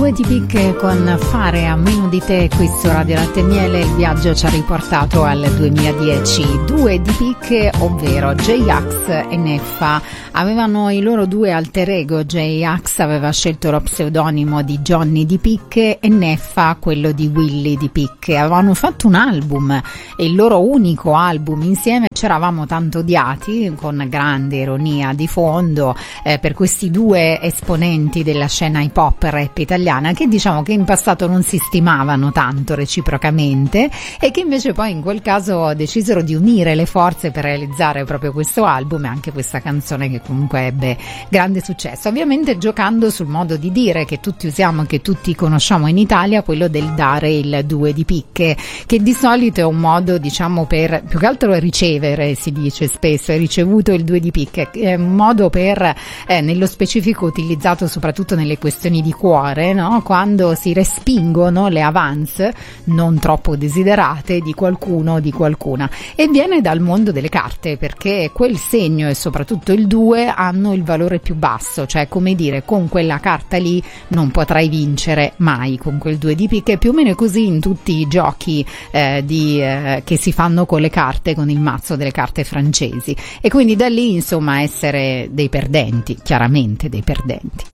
Due di picche con Fare a meno di te qui su Radio Latte e Miele. Il viaggio ci ha riportato al 2010. Due di picche, ovvero J-Ax e Neffa, avevano i loro due alter ego. J-Ax aveva scelto lo pseudonimo di Johnny di Picche e Neffa quello di Willy di Picche. Avevano fatto un album, e il loro unico album insieme. Ci eravamo tanto odiati, con grande ironia di fondo, per questi due esponenti della scena hip hop rap italiana, che diciamo che in passato non si stimavano tanto reciprocamente, e che invece poi in quel caso decisero di unire le forze per realizzare proprio questo album e anche questa canzone, che comunque ebbe grande successo, ovviamente giocando sul modo di dire che tutti usiamo, che tutti conosciamo in Italia, quello del dare il due di picche, che di solito è un modo, diciamo, per più che altro ricevere, si dice spesso, è ricevuto il due di picche, è un modo per, nello specifico utilizzato soprattutto nelle questioni di cuore, no? Quando si respingono le avance non troppo desiderate di qualcuno o di qualcuna, e viene dal mondo delle carte, perché quel segno e soprattutto il 2 hanno il valore più basso, cioè come dire, con quella carta lì non potrai vincere mai, con quel 2 di picche. Più o meno così in tutti i giochi che si fanno con le carte, con il mazzo delle carte francesi, e quindi da lì insomma essere dei perdenti, chiaramente dei perdenti.